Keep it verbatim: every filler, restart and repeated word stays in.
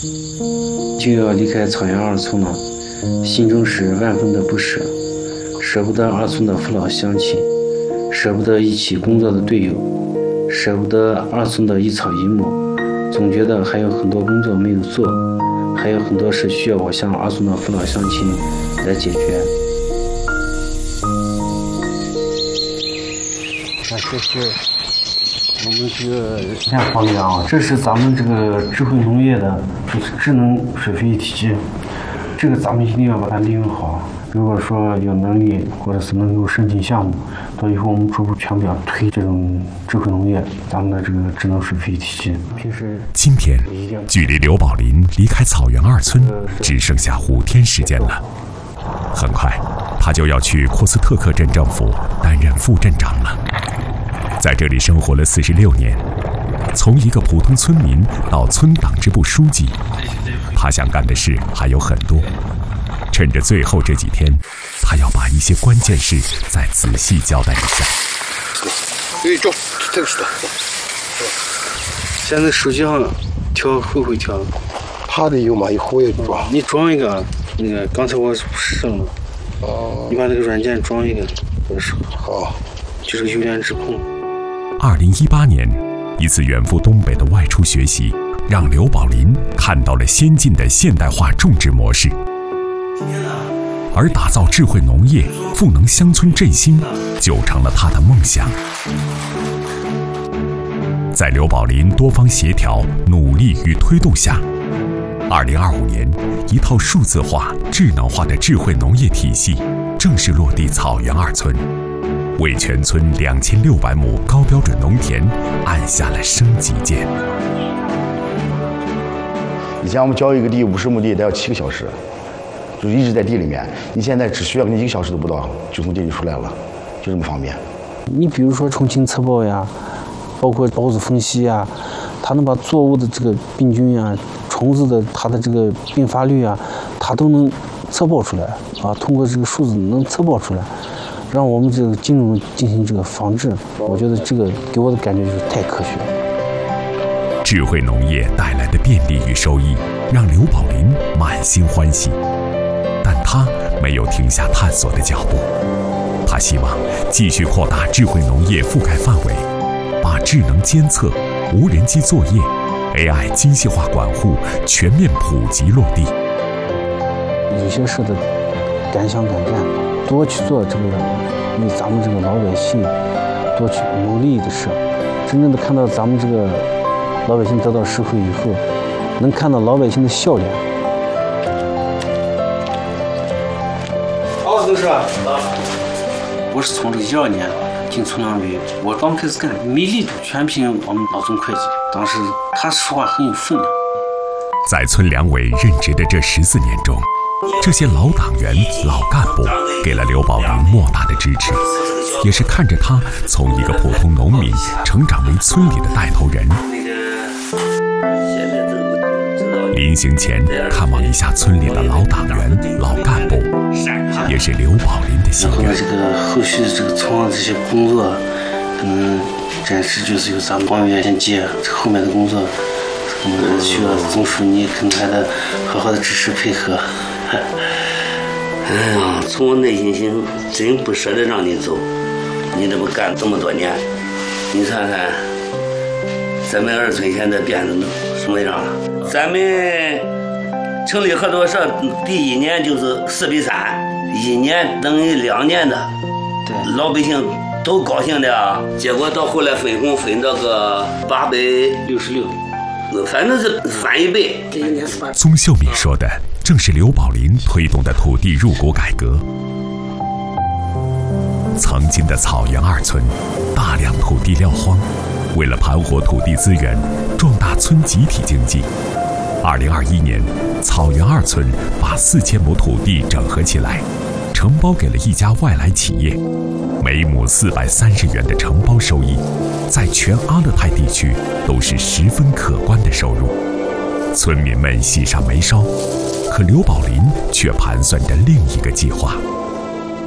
就要离开草原二村了，心中是万分的不舍，舍不得二村的父老乡亲，舍不得一起工作的队友，舍不得二村的一草一木，总觉得还有很多工作没有做，还有很多事需要我向二村的父老乡亲来解决。这是我们这个现荒凉啊，这是咱们这个智慧农业的智能水肥体系，这个咱们一定要把它利用好。如果说有能力或者是能够申请项目，到以后我们逐步全表推这种智慧农业，咱们的这个智能水肥体系。平时今天距离刘宝林离开草原二村只剩下五天时间了，很快他就要去库斯特克镇政府担任副镇长了。在这里生活了四十六年，从一个普通村民到村党支部书记，他想干的事还有很多。趁着最后这几天，他要把一些关键事再仔细交代一下。 对，中，这个是的。现在手机上调会不会调？ 他的有吗？以后我也装。 你装一个，那个刚才我试了嘛。哦。你把那个软件装一个，不是。好。就是优联智控。 二零一八年，一次远赴东北的外出学习，让刘宝林看到了先进的现代化种植模式。而打造智慧农业、赋能乡村振兴，就成了他的梦想。在刘宝林多方协调、努力与推动下，二零二五年，一套数字化、智能化的智慧农业体系正式落地草原二村，为全村两千六百亩高标准农田按下了升级键。 以前我们浇一个地五十亩地得要七个小时，就一直在地里面。你现在只需要你一个小时都不到，就从地里出来了，就这么方便。 你比如说虫禽测报呀，包括孢子分析呀，它能把作物的这个病菌呀、虫子的它的这个并发率啊，它都能测报出来啊。通过这个数字能测报出来，让我们这个金融进行这个防治。我觉得这个给我的感觉就是太科学了。 智慧农业带来的便利与收益，让刘宝林满心欢喜。但他没有停下探索的脚步，他希望继续扩大智慧农业覆盖范围，把智能监测、无人机作业、A I 精细化管护全面普及落地。 有些事的敢想敢干，多去做这个为咱们这个老百姓多去努力的事，真正的看到咱们这个老百姓得到实惠以后，能看到老百姓的笑脸。好，董事长。我是从这一二年进村党委，我刚开始干，没力度，全凭我们老总会计。当时他说话很有分量。 在村两委任职的这十四年中，这些老党员、老干部给了刘宝林莫大的支持，也是看着他从一个普通农民成长为村里的带头人。临行前看望一下村里的老党员、老干部，也是刘宝林的心愿。 这个后续的这个村上这些工作，可能暂时就是由咱们党员先接，后面的工作，可能还需要总书记可能还得好好的支持配合。 哎呀，从我内心心真不舍得让你走，你这么干这么多年，你看看，咱们二村现在变成什么样了？咱们成立合作社第一年就是四比三，一年等于两年的， 对， 老百姓都高兴的啊。结果到后来分红分到个八百六十六， 反正是翻一倍。 宗秀敏说的正是刘宝林推动的土地入股改革。曾经的草原二村，大量土地撂荒，为了盘活土地资源，壮大村集体经济。二零二一年，草原二村把四千亩土地整合起来，承包给了一家外来企业，每亩四百三十元的承包收益，在全阿勒泰地区都是十分可观的收入。村民们喜上眉梢，可刘宝林却盘算着另一个计划。